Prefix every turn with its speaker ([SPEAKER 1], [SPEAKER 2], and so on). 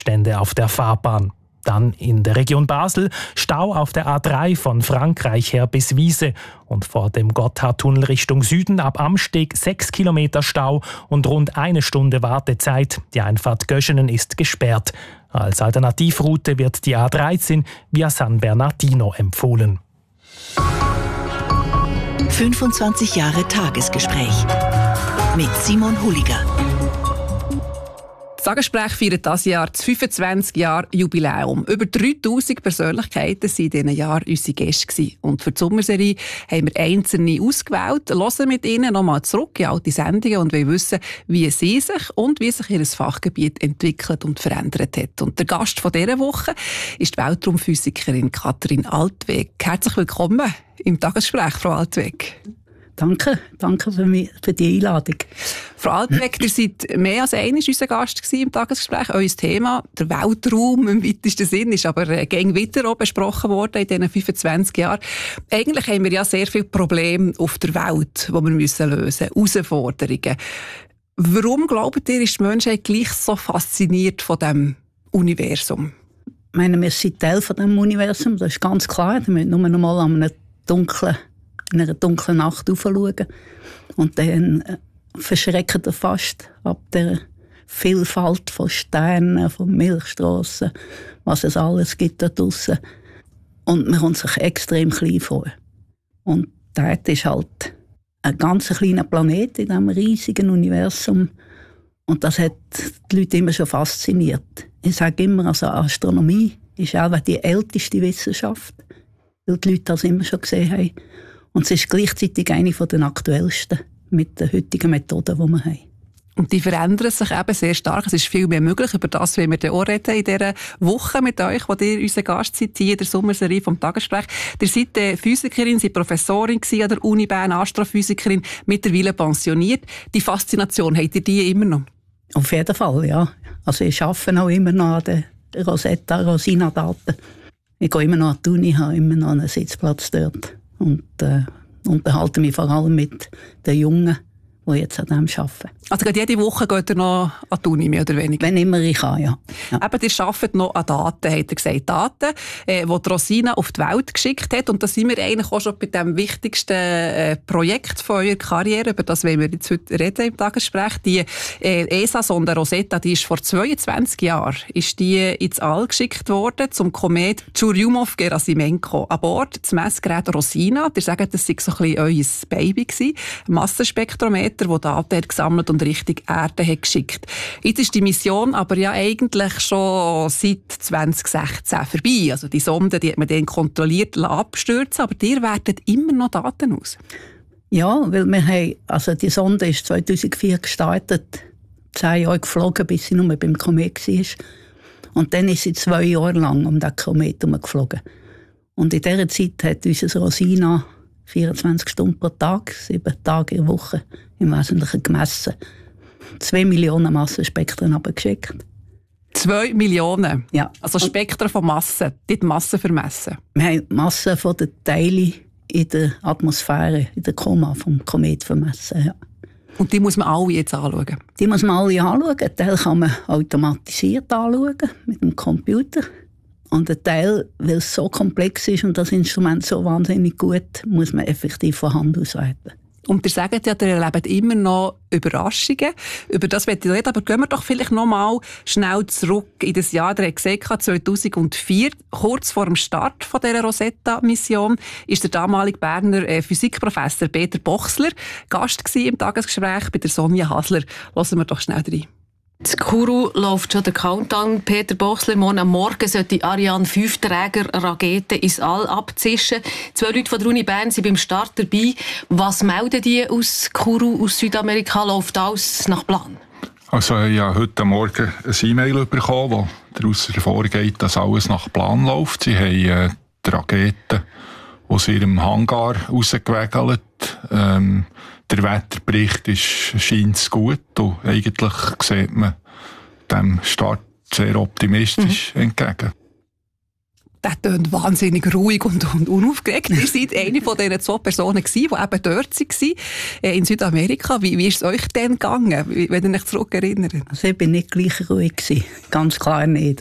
[SPEAKER 1] Stände auf der Fahrbahn. Dann in der Region Basel Stau auf der A3 von Frankreich her bis Wiese und vor dem Gotthardtunnel Richtung Süden ab Amsteg 6 Kilometer Stau und rund 1 Stunde Wartezeit. Die Einfahrt Göschenen ist gesperrt. Als Alternativroute wird die A13 via San Bernardino empfohlen.
[SPEAKER 2] 25 Jahre Tagesgespräch mit Simon Huliger.
[SPEAKER 3] Das Tagesgespräch feiert dieses Jahr das 25 Jahre Jubiläum. Über 3000 Persönlichkeiten waren in diesen Jahren unsere Gäste. Und für die Sommerserie haben wir einzelne ausgewählt, hören mit ihnen nochmal zurück in alte Sendungen und wollen wissen, wie sie sich und wie sich ihr Fachgebiet entwickelt und verändert hat. Und der Gast von dieser Woche ist die Weltraumphysikerin Katrin Altweg. Herzlich willkommen im Tagesgespräch, Frau Altweg.
[SPEAKER 4] Danke für die Einladung.
[SPEAKER 3] Frau Altweg, ihr seid mehr als einmal unser Gast im Tagesgespräch. Euer Thema, der Weltraum im weitesten Sinn, ist aber gegen wieder auch besprochen worden in diesen 25 Jahren. Eigentlich haben wir ja sehr viele Probleme auf der Welt, die wir lösen müssen, Herausforderungen. Warum, glaubt ihr, ist die Menschheit gleich so fasziniert von diesem Universum?
[SPEAKER 4] Ich meine, wir sind Teil von diesem Universum, das ist ganz klar. Wir müssen nur noch mal in einer dunklen Nacht aufschauen. Und dann verschrecken wir fast ab der Vielfalt von Sternen, von Milchstrassen, was es alles gibt da draussen. Und man kommt sich extrem klein vor. Und die Erde ist halt ein ganz kleiner Planet in diesem riesigen Universum. Und das hat die Leute immer schon fasziniert. Ich sage immer, also Astronomie ist auch die älteste Wissenschaft, weil die Leute das immer schon gesehen haben. Und es ist gleichzeitig eine der aktuellsten mit den heutigen Methoden, die wir haben.
[SPEAKER 3] Und die verändern sich eben sehr stark. Es ist viel mehr möglich. Über das wollen wir dann auch reden in dieser Woche mit euch, wo ihr unser Gast seid, hier in der Sommerserie vom Tagesgespräch. Ihr seid Physikerin, seid Professorin an der Uni Bern, Astrophysikerin, mittlerweile pensioniert. Die Faszination, habt ihr die immer noch?
[SPEAKER 4] Auf jeden Fall, ja. Also ich arbeite auch immer noch an den Rosina-Daten. Ich gehe immer noch an die Uni, habe immer noch einen Sitzplatz dort. Und unterhalte mich vor allem mit den Jungen, die jetzt an dem arbeiten.
[SPEAKER 3] Also jede Woche geht ihr noch an die Uni, mehr oder weniger?
[SPEAKER 4] Wenn immer ich kann, ja.
[SPEAKER 3] Eben, ihr arbeitet noch an Daten, hat er gesagt. Daten, die Rosina auf die Welt geschickt hat. Und da sind wir eigentlich auch schon bei dem wichtigsten Projekt von eurer Karriere. Über das wollen wir jetzt heute reden im Tagesgespräch. Die ESA-Sonde Rosetta, die ist vor 22 Jahren ins All geschickt worden, zum Komet Churyumov-Gerasimenko. An Bord das Messgerät Rosina. Ihr sagt, das sei so ein bisschen euer Baby gewesen. Ein Massenspektrometer, das Daten hat gesammelt und Richtung Erde hat geschickt. Jetzt ist die Mission aber ja eigentlich schon seit 2016 vorbei. Also die Sonde, die hat man dann kontrolliert abstürzen, aber ihr wertet immer noch Daten aus.
[SPEAKER 4] Ja, weil wir haben, also die Sonde ist 2004 gestartet, 10 Jahre geflogen, bis sie nur beim Komet war. Und dann ist sie 2 Jahre lang um den Komet herumgeflogen. Und in dieser Zeit hat unser Rosina 24 Stunden pro Tag, 7 Tage in der Woche im Wesentlichen gemessen. 2 Millionen Massenspektren abgeschickt.
[SPEAKER 3] 2 Millionen?
[SPEAKER 4] Ja.
[SPEAKER 3] Also Spektren von Massen, die Massen vermessen?
[SPEAKER 4] Wir haben die Masse der Teile in der Atmosphäre, in der Koma vom Komet vermessen. Ja.
[SPEAKER 3] Und die muss man alle jetzt anschauen? Die
[SPEAKER 4] muss man alle anschauen. Ein Teil kann man automatisiert anschauen, mit dem Computer. Und ein Teil, weil es so komplex ist und das Instrument so wahnsinnig gut, muss man effektiv von Hand auswerten.
[SPEAKER 3] Und ihr sagt ja, ihr erlebt immer noch Überraschungen. Über das möchte ich reden, aber gehen wir doch vielleicht noch mal schnell zurück in das Jahr, der gesagt 2004. Kurz vor dem Start von dieser Rosetta-Mission ist der damalige Berner Physikprofessor Peter Bochsler Gast gewesen im Tagesgespräch bei der Sonja Hasler. Hören wir doch schnell rein.
[SPEAKER 5] Das Kourou läuft schon der Countdown. Peter Bochsler, morgen am Morgen sollte die Ariane 5 Träger-Rakete ins All abzischen. 2 Leute von der Uni Bern sind beim Start dabei. Was melden die aus Kourou, aus Südamerika? Läuft alles nach Plan?
[SPEAKER 6] Also ich habe heute Morgen ein E-Mail bekommen, das daraus hervorgeht, dass alles nach Plan läuft. Sie haben die Rakete aus ihrem Hangar rausgewägelt. Der Wetterbericht scheint gut und eigentlich sieht man dem Start sehr optimistisch entgegen.
[SPEAKER 3] Der tönt wahnsinnig ruhig und unaufgeregt. Ihr seid eine von diesen 2 Personen gewesen, die eben dort waren, in Südamerika. Wie ist es euch denn gegangen, wenn ihr euch zurückerinnert?
[SPEAKER 4] Also ich bin nicht gleich ruhig gewesen. Ganz klar nicht.